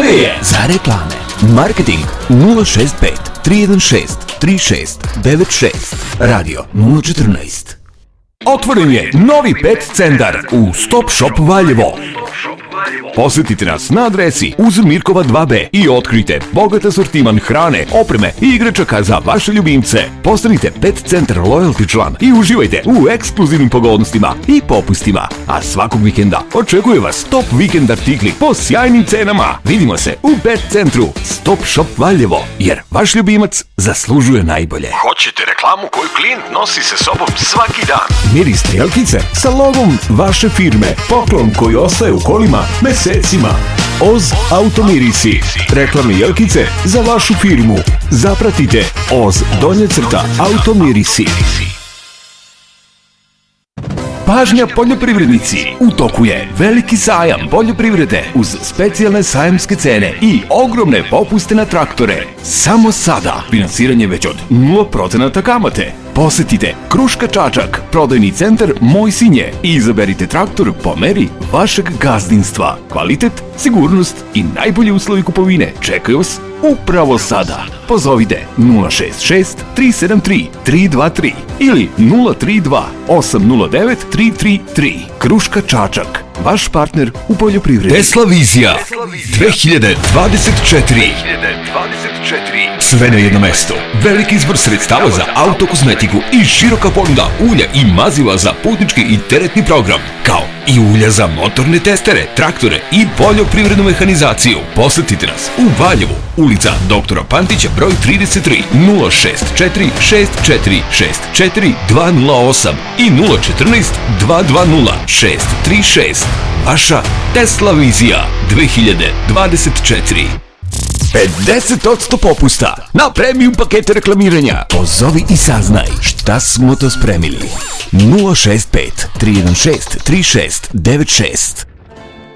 Ovdje je za reklame. Marketing 065 316 3696. Radio 014. Otvoren je novi pet centar u Stop Shop Valjevo. Posjetite nas na adresi uz Mirkova 2B i otkrite bogat asortiman hrane, opreme i igračaka za vaše ljubimce. Postanite Pet Centar Loyalty član i uživajte u ekskluzivnim pogodnostima i popustima. A svakog vikenda očekuje vas top vikend artikli po sjajnim cenama. Vidimo se u Pet Centru Stop Shop Valjevo, jer vaš ljubimac zaslužuje najbolje. Hoćete reklamu koju klijent nosi sa sobom svaki dan? Miris strijelkice sa logom vaše firme. Poklon koji ostaje u kolima mesecima. Oz Automirisi. Reklamne jelkice za vašu firmu. Zapratite Oz_Automirisi. Pažnja poljoprivrednici, u toku je veliki sajam poljoprivrede uz specijalne sajamske cene i ogromne popuste na traktore. Samo sada finansiranje već od 0% kamate. Posetite Kruška Čačak, prodajni centar Moj Sinje i izaberite traktor po meri vašeg gazdinstva. Kvalitet, sigurnost i najbolji uslovi kupovine čekaju vas upravo sada. Pozovite 066 373 323 ili 032 809 333. Kruška Čačak, vaš partner u poljoprivredi. Tesla Vizija 2024. Sve na jedno mesto. Veliki izbor sredstava za autokozmetiku i široka ponuda ulja i maziva za putnički i teretni program, kao i ulja za motorne testere, traktore i poljoprivrednu mehanizaciju. Posjetite nas u Valjevu, ulica Doktora Pantića, broj 33, 064 6464 208 i 014 220 636. Vaša Tesla Vizija 2024. 50% popusta na premium pakete reklamiranja. Pozovi i saznaj šta smo to spremili. 065 316 3696.